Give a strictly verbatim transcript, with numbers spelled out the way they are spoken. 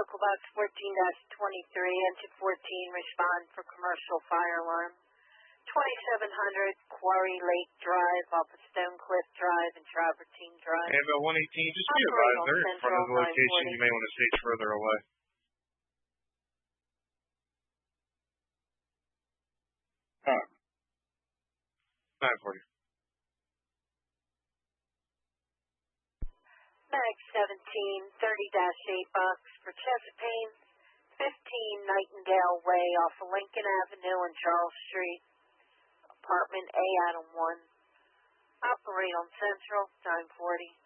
Vehicle Box fourteen twenty-three, engine fourteen, respond for commercial fire alarm. twenty-seven hundred Quarry Lake Drive off of Stone Cliff Drive and Travertine Drive. Annabelle one eighteen, just be advised, they're in front of the location. You may want to stage further away. Huh. nine forty. Mag seventeen, thirty dash eight box for Chesapeake, fifteen Nightingale Way off of Lincoln Avenue and Charles Street, apartment A Adam one. Operate on Central, nine forty.